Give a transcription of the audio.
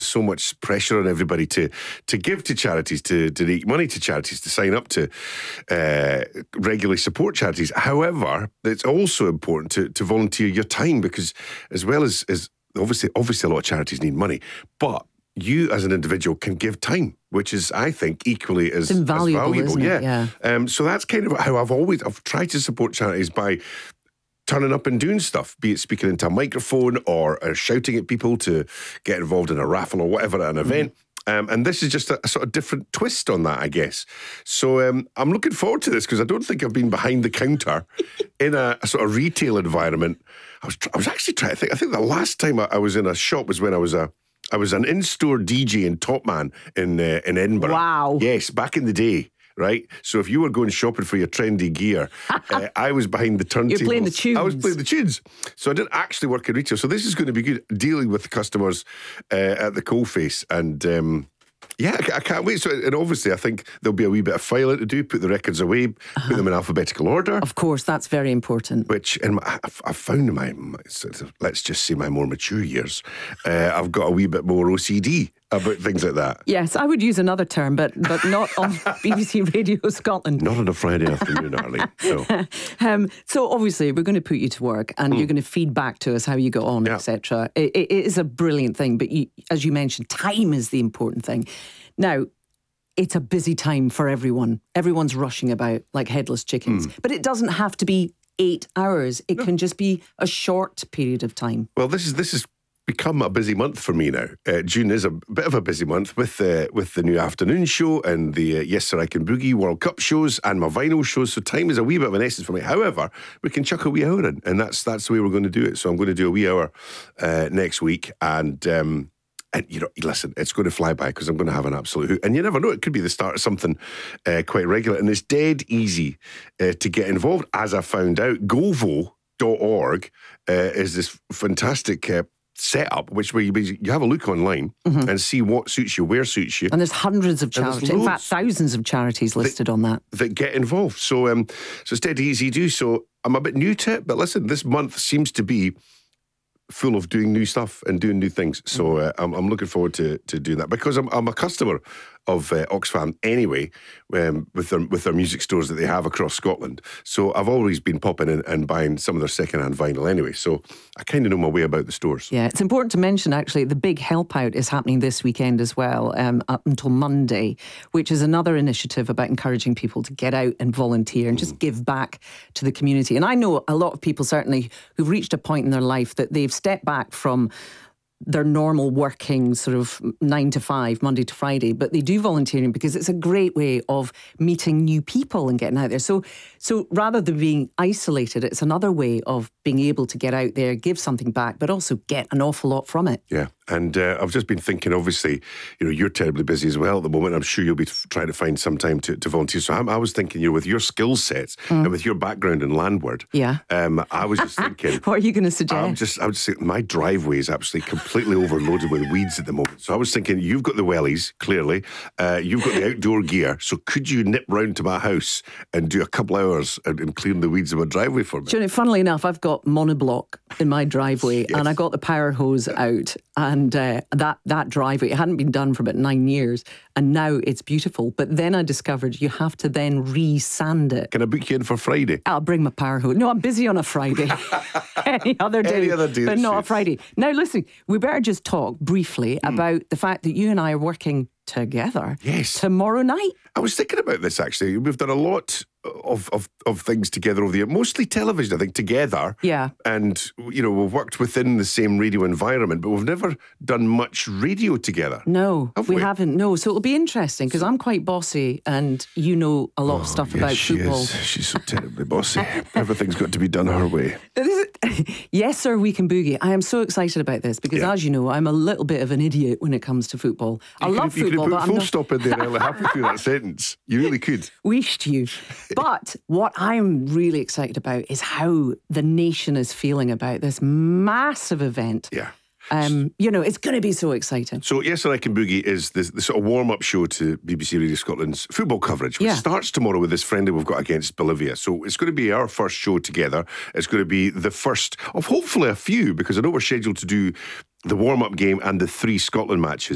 so much pressure on everybody to give to charities, to donate money to charities, to sign up to regularly support charities. However, it's also important to volunteer your time, because as well as obviously a lot of charities need money, but you as an individual can give time, which is, I think, equally as invaluable, valuable. Isn't it? Yeah. So that's kind of how I've tried to support charities, by turning up and doing stuff, be it speaking into a microphone or shouting at people to get involved in a raffle or whatever at an event. And this is just a sort of different twist on that, I guess. So I'm looking forward to this, because I don't think I've been behind the counter in a sort of retail environment. I was actually trying to think. I think the last time I was in a shop was when I was an in-store DJ in Top Man in Edinburgh. Wow. Yes, back in the day. Right? So if you were going shopping for your trendy gear, I was behind the turntables. You're playing the tunes. I was playing the tunes. So I didn't actually work in retail. So this is going to be good, dealing with the customers at the coalface. And I can't wait. So, and obviously I think there'll be a wee bit of filing to do, put the records away, put them in alphabetical order. Of course, that's very important. Which, I've found in my let's just say my more mature years, I've got a wee bit more OCD about things like that. Yes, I would use another term, but not on BBC Radio Scotland. Not on a Friday afternoon, Arlene. No. So obviously we're going to put you to work, and you're going to feed back to us how you got on, etc. It is a brilliant thing, but as you mentioned, time is the important thing. Now, it's a busy time for everyone. Everyone's rushing about like headless chickens. But it doesn't have to be 8 hours. It can just be a short period of time. Well, this is become a busy month for me now. June is a bit of a busy month with the new afternoon show and the Yes Sir I Can Boogie World Cup shows and my vinyl shows. So time is a wee bit of an essence for me. However, we can chuck a wee hour in, and that's the way we're going to do it. So I'm going to do a wee hour next week, and listen, it's going to fly by, because I'm going to have an absolute hoot. And you never know, it could be the start of something quite regular. And it's dead easy to get involved, as I found out. Govo.org is this fantastic setup, which where you have a look online and see what suits you, where suits you. And there's hundreds of charities, in fact thousands of charities listed on that get involved. So it's dead easy to do. So I'm a bit new to it, but listen, this month seems to be full of doing new stuff and doing new things. So I'm looking forward to doing that, because I'm a customer of Oxfam anyway, with their music stores that they have across Scotland. So I've always been popping in and buying some of their second-hand vinyl anyway. So I kind of know my way about the stores. Yeah, it's important to mention, actually, the big help out is happening this weekend as well, up until Monday, which is another initiative about encouraging people to get out and volunteer and just give back to the community. And I know a lot of people, certainly, who've reached a point in their life that they've stepped back from their normal working sort of 9 to 5, Monday to Friday, but they do volunteering because it's a great way of meeting new people and getting out there. So rather than being isolated, it's another way of being able to get out there, give something back, but also get an awful lot from it. Yeah. And I've just been thinking, obviously, you're terribly busy as well at the moment. I'm sure you'll be trying to find some time to volunteer. So I was thinking, with your skill sets and with your background in landward, I was just thinking... What are you going to suggest? I would just say my driveway is absolutely completely overloaded with weeds at the moment. So I was thinking, you've got the wellies, clearly. You've got the outdoor gear. So could you nip round to my house and do a couple hours and clearing the weeds in my driveway for me? Do you know, funnily enough, I've got monoblock in my driveway and I got the power hose out, and that driveway, it hadn't been done for about 9 years, and now it's beautiful. But then I discovered you have to then re-sand it. Can I book you in for Friday? I'll bring my power hose. No, I'm busy on a Friday. Any other day, but not a Friday. Now listen, we better just talk briefly about the fact that you and I are working together tomorrow night. I was thinking about this, actually. We've done a lot of things together over the year, mostly television, I think, together. Yeah. And, we've worked within the same radio environment, but we've never done much radio together. No, we haven't. No. So it'll be interesting, because I'm quite bossy and you know a lot of stuff about football. She's so terribly bossy. Everything's got to be done her way. Yes, sir, we can boogie. I am so excited about this because, as you know, I'm a little bit of an idiot when it comes to football. I love football, but I'm not... You could have put full stop in there halfway through that sentence. You really could. Wished you. But what I'm really excited about is how the nation is feeling about this massive event. Yeah. It's going to be so exciting. So, Yes Sir I Can Boogie is the sort of warm-up show to BBC Radio Scotland's football coverage, which starts tomorrow with this friendly we've got against Bolivia. So it's going to be our first show together. It's going to be the first of hopefully a few, because I know we're scheduled to do the warm-up game and the 3 Scotland matches